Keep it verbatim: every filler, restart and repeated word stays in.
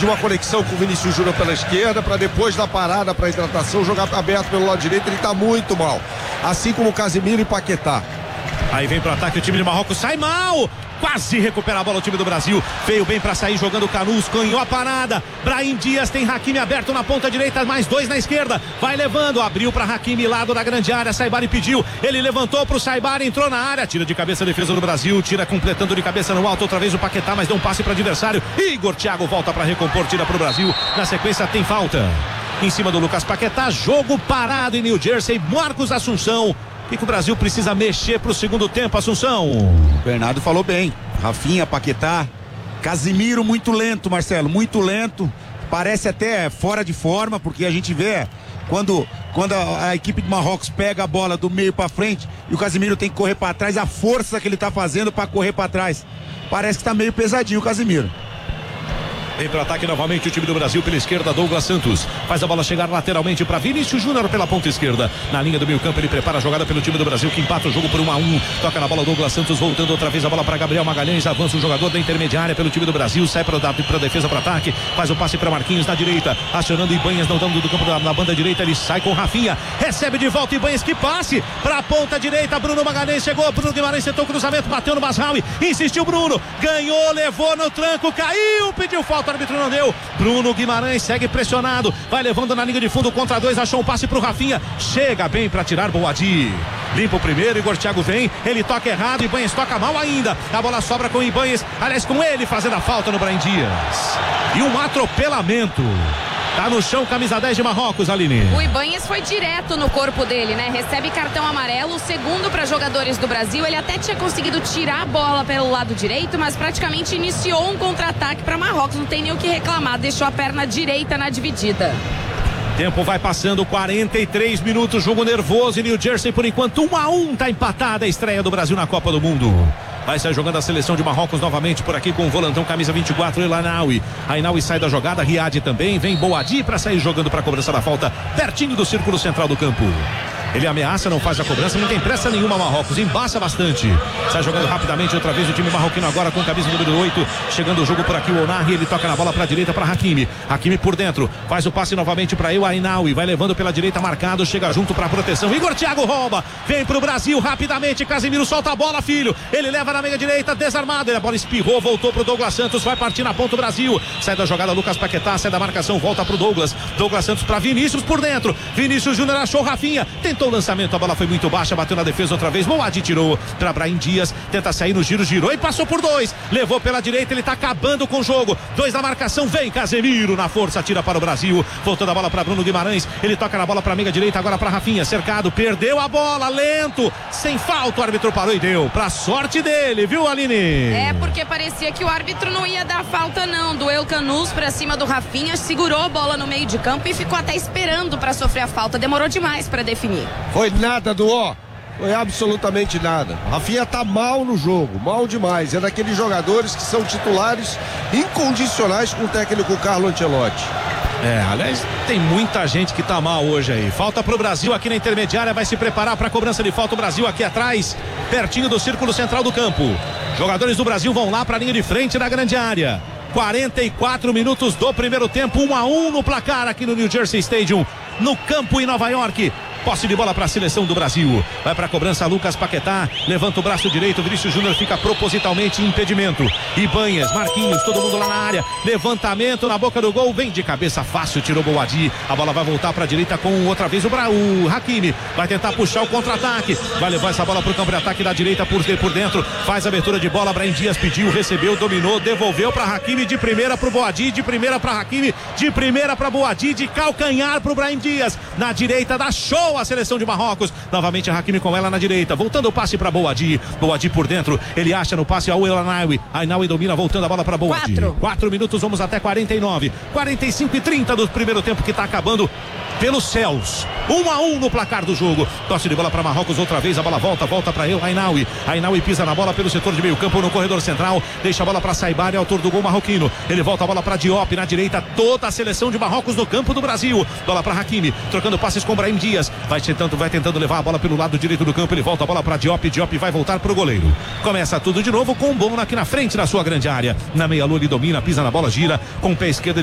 de uma conexão com o Vinícius Júnior pela esquerda, para depois da parada para hidratação jogar aberto pelo lado direito. Ele tá muito mal, assim como o Casemiro e Paquetá. Aí vem pro ataque o time de Marrocos, sai mal, quase recupera a bola o time do Brasil, veio bem pra sair jogando o Canus, ganhou a parada, Brahim Dias tem Hakimi aberto na ponta direita, mais dois na esquerda, vai levando, abriu pra Hakimi, lado da grande área, Saibari pediu, ele levantou pro Saibari, entrou na área, tira de cabeça a defesa do Brasil, tira completando de cabeça no alto, outra vez o Paquetá, mas deu um passe para adversário, Igor Thiago volta pra recompor, tira pro Brasil, na sequência tem falta em cima do Lucas Paquetá, jogo parado em New Jersey, Marcos Assunção. O que, que o Brasil precisa mexer pro segundo tempo, Assunção? O Bernardo falou bem. Rafinha, Paquetá, Casimiro muito lento, Marcelo, muito lento. Parece até fora de forma, porque a gente vê quando, quando a, a equipe de Marrocos pega a bola do meio pra frente e o Casimiro tem que correr pra trás, a força que ele tá fazendo pra correr pra trás. Parece que tá meio pesadinho o Casimiro. Vem para ataque novamente o time do Brasil pela esquerda, Douglas Santos faz a bola chegar lateralmente para Vinícius Júnior pela ponta esquerda, na linha do meio campo ele prepara a jogada pelo time do Brasil que empata o jogo por um a um, toca na bola Douglas Santos voltando outra vez a bola para Gabriel Magalhães, avança o jogador da intermediária pelo time do Brasil, sai para a defesa para ataque, faz o passe para Marquinhos na direita, acionando Ibanhas não dando do campo da, na banda direita, ele sai com Rafinha, recebe de volta Ibanhas, que passe para a ponta direita, Bruno Magalhães chegou, Bruno Guimarães tentou o cruzamento, bateu no Masraoui, insistiu Bruno, ganhou, levou no tranco, caiu, pediu falta, o árbitro não deu. Bruno Guimarães segue pressionado, vai levando na linha de fundo contra dois, achou um passe pro Rafinha, chega bem para tirar Boadi, limpa o primeiro, Igor Thiago vem, ele toca errado, Ibanhas toca mal ainda, a bola sobra com Ibanhas, aliás com ele fazendo a falta no Brahim Dias, e um atropelamento. Tá no chão, camisa dez de Marrocos, Aline. O Ibanhas foi direto no corpo dele, né? Recebe cartão amarelo, segundo para jogadores do Brasil. Ele até tinha conseguido tirar a bola pelo lado direito, mas praticamente iniciou um contra-ataque para Marrocos. Não tem nem o que reclamar, deixou a perna direita na dividida. Tempo vai passando, quarenta e três minutos, jogo nervoso em New Jersey por enquanto, um a um, tá empatada a estreia do Brasil na Copa do Mundo. Vai sair jogando a seleção de Marrocos novamente por aqui com o volantão camisa vinte e quatro, El Ainaoui. Ainaoui sai da jogada, Riad também, vem Boadi para sair jogando para a cobrança da falta, pertinho do círculo central do campo. Ele ameaça, não faz a cobrança, não tem pressa nenhuma Marrocos, embaça bastante. Sai jogando rapidamente outra vez o time marroquino agora com camisa número oito, chegando o jogo por aqui o Onari, ele toca na bola para a direita para Hakimi. Hakimi por dentro, faz o passe novamente para El Ainaoui, vai levando pela direita marcado, chega junto para a proteção. Igor Thiago rouba, vem pro Brasil rapidamente, Casemiro solta a bola, filho. Ele leva na meia direita, desarmado, a bola espirrou, voltou pro Douglas Santos, vai partir na ponta o Brasil. Sai da jogada Lucas Paquetá, sai da marcação, volta pro Douglas. Douglas Santos para Vinícius por dentro. Vinícius Júnior achou Rafinha, tentou o lançamento, a bola foi muito baixa, bateu na defesa outra vez, Boadi tirou para Brahim Dias, tenta sair no giro, girou e passou por dois, levou pela direita, ele tá acabando com o jogo, dois na marcação, vem Casemiro na força, tira para o Brasil, voltando a bola para Bruno Guimarães, ele toca na bola para a meia direita, agora para Rafinha, cercado, perdeu a bola, lento, sem falta, o árbitro parou e deu, pra sorte dele, viu, Aline? É, porque parecia que o árbitro não ia dar falta não, do El Canus pra cima do Rafinha, segurou a bola no meio de campo e ficou até esperando pra sofrer a falta, demorou demais pra definir. Foi nada do ó, foi absolutamente nada. Rafinha tá mal no jogo, mal demais. É daqueles jogadores que são titulares incondicionais com o técnico Carlo Ancelotti. É, aliás, tem muita gente que tá mal hoje aí. Falta pro Brasil aqui na intermediária, vai se preparar pra cobrança de falta o Brasil aqui atrás, pertinho do círculo central do campo. Jogadores do Brasil vão lá pra linha de frente da grande área. quarenta e quatro minutos do primeiro tempo, um a um no placar aqui no New Jersey Stadium, no campo em Nova York. Posse de bola para a seleção do Brasil. Vai para a cobrança Lucas Paquetá. Levanta o braço direito. Vinícius Júnior fica propositalmente em impedimento. Ibanhas, Marquinhos, todo mundo lá na área. Levantamento na boca do gol. Vem de cabeça fácil. Tirou Boadi. A bola vai voltar para a direita com outra vez o, Bra... o Hakimi. Vai tentar puxar o contra-ataque. Vai levar essa bola para o campo de ataque da direita por, por dentro. Faz a abertura de bola. Brahim Dias pediu, recebeu, dominou, devolveu para Hakimi. De primeira para o Boadi. De primeira para Hakimi. De primeira para Boadi. De calcanhar para o Brahim Dias. Na direita dá show a seleção de Marrocos, novamente a Hakimi com ela na direita, voltando o passe para Boadi, Boadi por dentro, ele acha no passe ao El Ainaoui, Ainaoui domina, voltando a bola para Boadi. Quatro. Quatro minutos, vamos até quarenta e nove, quarenta e cinco e trinta do primeiro tempo que está acabando pelos céus. Um a um no placar do jogo. Tosse de bola para Marrocos outra vez, a bola volta, volta para El Ainaoui. Ainaoui pisa na bola pelo setor de meio campo no corredor central, deixa a bola para Saibari, autor do gol marroquino. Ele volta a bola para Diop na direita, toda a seleção de Marrocos no campo do Brasil. Bola para Hakimi, trocando passes com Brahim Dias. Vai tentando, vai tentando levar a bola pelo lado direito do campo, ele volta a bola para Diop, Diop vai voltar pro goleiro. Começa tudo de novo com o Bono aqui na frente da sua grande área. Na meia-lua ele domina, pisa na bola, gira com o pé esquerdo.